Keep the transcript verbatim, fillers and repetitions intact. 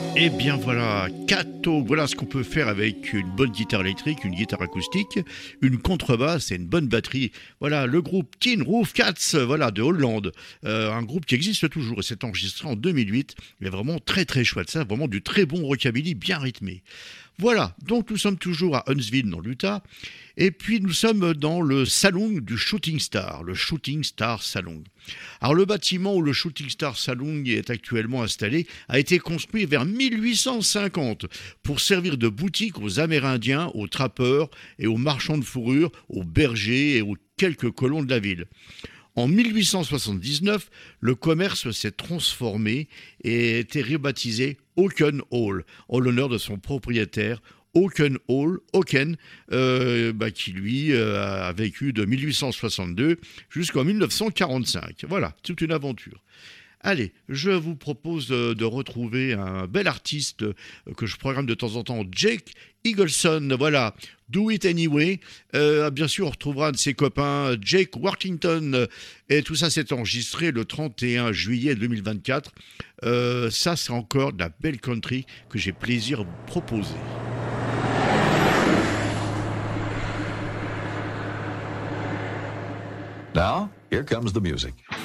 Eh bien voilà, Kato, voilà ce qu'on peut faire avec une bonne guitare électrique, une guitare acoustique, une contrebasse et une bonne batterie. Voilà, le groupe Tin Roof Cats, voilà, de Hollande, euh, un groupe qui existe toujours et s'est enregistré en deux mille huit, mais vraiment très très chouette, ça, vraiment du très bon rockabilly bien rythmé. Voilà, donc nous sommes toujours à Huntsville dans l'Utah, et puis nous sommes dans le salon du Shooting Star, le Shooting Star Salon. Alors le bâtiment où le Shooting Star Saloon est actuellement installé a été construit vers mille huit cent cinquante pour servir de boutique aux Amérindiens, aux trappeurs et aux marchands de fourrure, aux bergers et aux quelques colons de la ville. En mille huit cent soixante-dix-neuf, le commerce s'est transformé et a été rebaptisé Oaken Hall en l'honneur de son propriétaire, Oaken Hall, Oaken, euh, bah, qui lui euh, a vécu de mille huit cent soixante-deux jusqu'en mille neuf cent quarante-cinq. Voilà, toute une aventure. Allez, je vous propose de, de retrouver un bel artiste que je programme de temps en temps, Jake Eagleson. Voilà, Do It Anyway. Euh, bien sûr, on retrouvera un de ses copains, Jake Workington. Et tout ça s'est enregistré le trente et un juillet deux mille vingt-quatre. Euh, ça, c'est encore de la belle country que j'ai plaisir à vous proposer. Now, here comes the music.